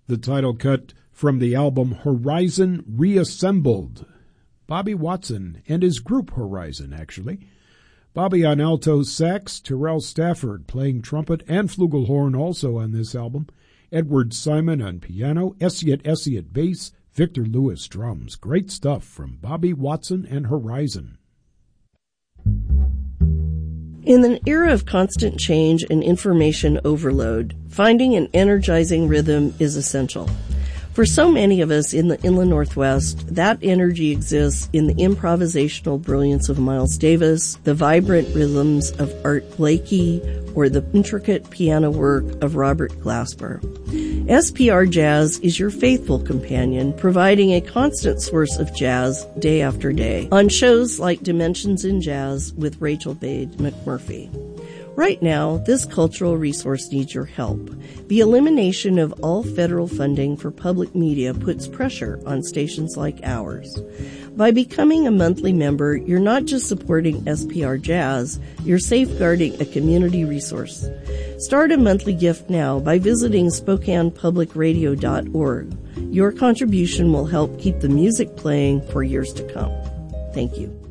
the title cut from the album Horizon Reassembled. Bobby Watson and his group Horizon, actually. Bobby on alto sax, Terrell Stafford playing trumpet and flugelhorn also on this album, Edward Simon on piano, Essiet bass, Victor Lewis drums. Great stuff from Bobby Watson and Horizon. In an era of constant change and information overload, finding an energizing rhythm is essential. For so many of us in the Inland Northwest, that energy exists in the improvisational brilliance of Miles Davis, the vibrant rhythms of Art Blakey, or the intricate piano work of Robert Glasper. SPR Jazz is your faithful companion, providing a constant source of jazz day after day on shows like Dimensions in Jazz with Rachel Bade McMurphy. Right now, this cultural resource needs your help. The elimination of all federal funding for public media puts pressure on stations like ours. By becoming a monthly member, you're not just supporting SPR Jazz, you're safeguarding a community resource. Start a monthly gift now by visiting SpokanePublicRadio.org. Your contribution will help keep the music playing for years to come. Thank you.